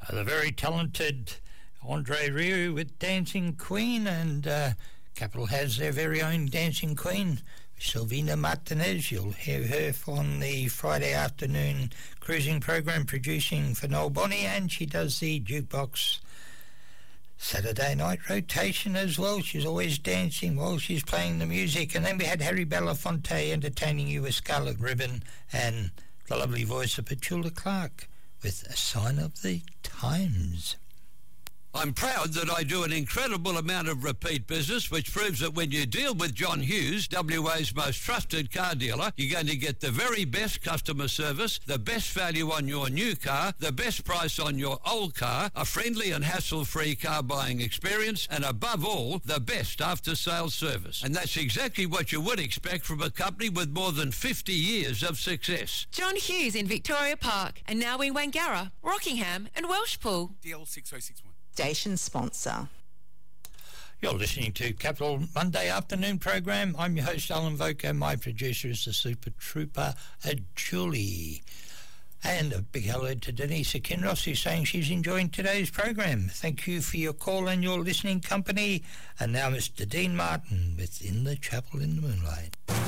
The very talented Andre Rieu with Dancing Queen, and Capital has their very own Dancing Queen, Silvina Martinez. You'll hear her on the Friday afternoon cruising program producing for Noel Bonnie, and she does the jukebox Saturday night rotation as well. She's always dancing while she's playing the music. And then we had Harry Belafonte entertaining you with Scarlet Ribbon and the lovely voice of Petula Clark with A Sign of the Times. I'm proud that I do an incredible amount of repeat business, which proves that when you deal with John Hughes, WA's most trusted car dealer, you're going to get the very best customer service, the best value on your new car, the best price on your old car, a friendly and hassle-free car buying experience, and above all, the best after-sales service. And that's exactly what you would expect from a company with more than 50 years of success. John Hughes in Victoria Park, and now in Wangara, Rockingham and Welshpool. DL 6061. Station sponsor. You're listening to Capital Monday afternoon program. I'm your host, Alan Voker. My producer is the Super Trooper, Julie. And a big hello to Denise Kinross, who's saying she's enjoying today's program. Thank you for your call and your listening company. And now Mr. Dean Martin with In the Chapel in the Moonlight.